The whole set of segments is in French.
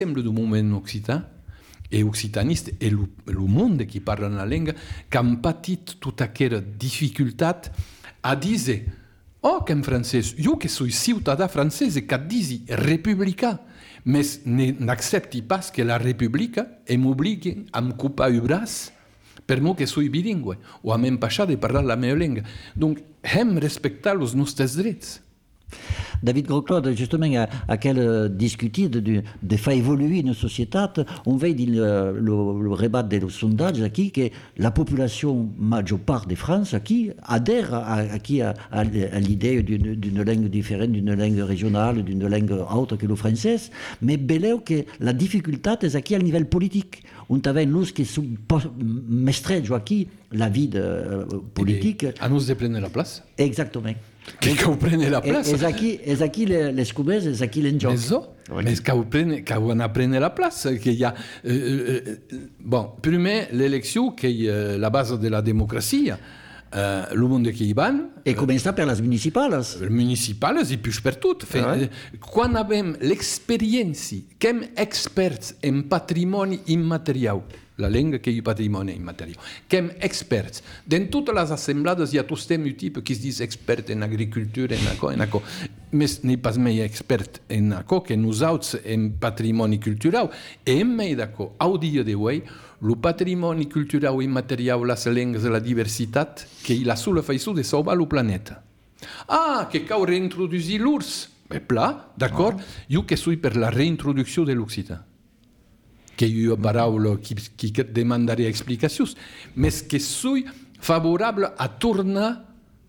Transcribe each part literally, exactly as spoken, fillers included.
sembla du moment occitan e occitaniste e lo, lo monde qui parla la lingua che han patit tutta quella difficoltà a dire oh che in francese io che sono cittadino francese che dici repubblica ma n'accepti pas che la repubblica e m'oblighi a me coupare il braccio per me che sono bilingue o a me impacciare di parlare la mia lingua donc hem respectar los nostres drets. David Grosclaude, justement, à, à quel discuter de, de, de faire évoluer une société, on veut dire le, le, le rebat des sondages qui que la population majeure part de France qui adhère à, à, qui à, à, à l'idée d'une, d'une langue différente, d'une langue régionale, d'une langue autre que le français, mais belé que la difficulté est qui à niveau politique. On avait une luz qui est mestrée, qui la vie de, politique. À nous de prendre la place. Exactement. Che ho prende la place. E aqui, e aqui le scubes, e aqui le gioco. Eso, mais che ho prende, che ho prende la place, che y a euh, euh, bon, prima l'élection che è la base della democrazia. Uh, le monde che hi van... E comença per les municipales. Les municipales i più per tot. Ah, ouais. Quan abbiamo l'experiència, che hem experts en patrimoni immaterial, la lingua che è patrimoni immaterial, che hem experts. In tutte le assemblades hi ha tots temi tipus che si dice expert en agricultura, en aco, en aco. Mes n'hi pas mai expert en aco, che nosaltres en patrimoni cultural. E hem mai d'aco, au dia d'avui, lo patrimoni cultural immaterial, les lengues, la diversitat, che è la sola façó de salvar el planeta. Ah, che cal reintroduir l'urs. È pla, d'acord? Ah. Jo che soy per la reintroducció de l'occitan. Che io paraula qui, qui demandaria explicacions, mes que soy favorable a tornar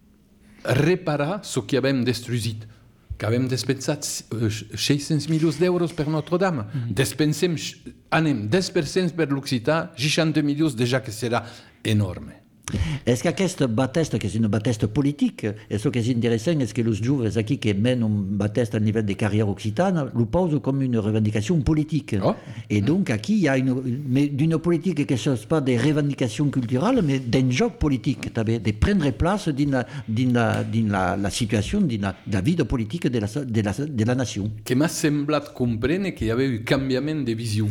a reparar ce que avem destruït. Que avem despensat seiscents milions d'euros per Notre-Dame. Mm-hmm. Despensem, anem deu per cent per l'Occità, seixanta milions déjà que serà enorme. Est-ce qu'aquesta batesta, que és una batesta politique, et ce qui est intéressant, est-ce que les joves aquí que mènent un batesta a nivell de carrière occitane, le posent comme une revendication politique. Oh. Et donc, aquí il y a une, mais d'une politique qui ne soit pas des revendications culturelles, mais d'un joc politique, de prendre place dans la, dans la, la situation, dans la, la vie politique de la, de la, de la nation. Que m'a semblat comprendre qu'il y avait eu canviament de vision.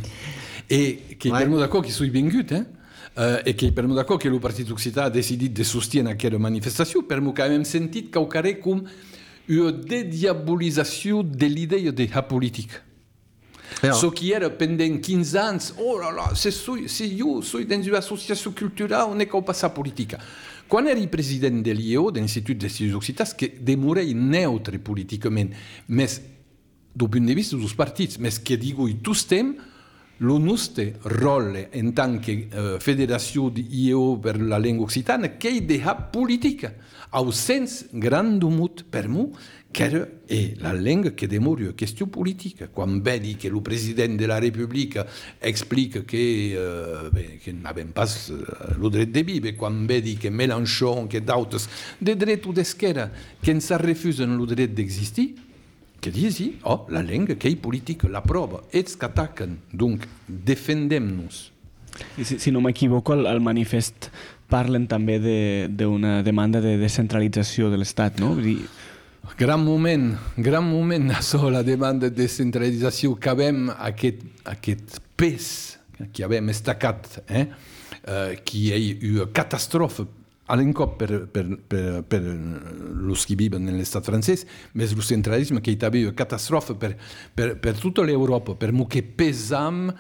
Et que ouais. Per d'accord qui suis vengut, hein? Uh, e che per me d'accordo che il Partito Occità ha deciso di sostenere quella manifestazione, per me che abbiamo sentito che aveva come una dediabolizzazione dell'idea della politica. Yeah. So che era pendant quinze anni, oh là là, se, soy, se io sono in un'associazione culturale, non è che ho passato politica. Quando eri presidente dell'I E O, dell'Istituto degli Studi Occitani, che demorei neutre politicamente, ma dal punto di vista dei partiti, ma che dico in tutti tempi, lo nostro ruolo in tant che uh, federazione di I E O per la lingua occitana che è della politica, au sens grande mut per me che è la lingua che demora una questione politica. Quando vedi che il Presidente della Repubblica esplica che, uh, beh, che non abbiamo pas uh, lo diritto di vivere, quando vedi che Mélenchon, che d'autres, dei dritti di schera che non si refusano lo diritto di esistere, che dici, oh, la lingua che è politica, la prova, e che attaccano, donc defendem-nos. Si, si no m'equivoco, al, al manifest parlen també d'una de, demanda de descentralització de l'Estat, no? Vull dir... Gran moment, gran moment, això, la demanda de descentralització, que avem aquest, aquest pes que avem estacat, eh? uh, que hi ha una catàstrofe all'encop per, per, per, per los che vivono nell'Estat francese, ma il centralismo che è una catastrofe per, per, per tutta l'Europa, per mo che pesam,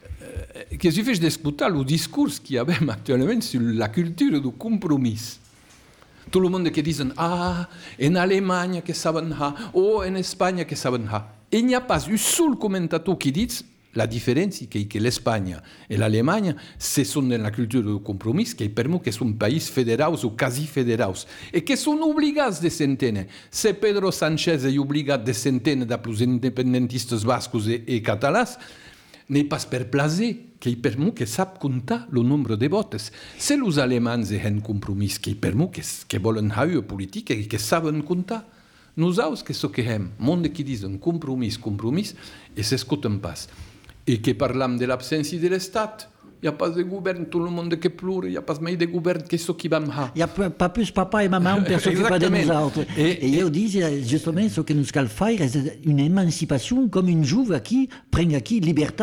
eh, che si fa discutere il discorso che abbiamo attualmente sulla cultura del compromesso. Tutto il mondo che dice, ah, in Alemania che sanno, ah, o in Spagna che sanno, ah. E non c'è pas un solo commentatore che dice la differenza è che l'Espagna e l'Alemagna, se sono nella cultura del compromesso, che per me che sono paesi federali o quasi federali, e che sono obbligati a sentire. Se Pedro Sánchez è obbligato a sentire da più independentistas bascos e, e catalans, n'est pas per plaisir, che per me che sa contare il numero di voti. Se gli alemani hanno un compromesso, che per me che, che vogliono avere una politica e che sanno contare, noi sappiamo che so che abbiamo, mondo che dicono compromesso, compromesso, e si ascoltano pas. E che parliamo dell'assenza dell'Estat, il n'y a pas de gouverne, tout le monde qui pleure, il n'y a pas mai de gouverne, qu'est-ce qui va me faire? Il n'y a pas plus papa et maman pour s'occuper de nous autres. Et, et je dis justement ce que nous allons faire, c'est une émancipation comme une juve qui prend acquis liberté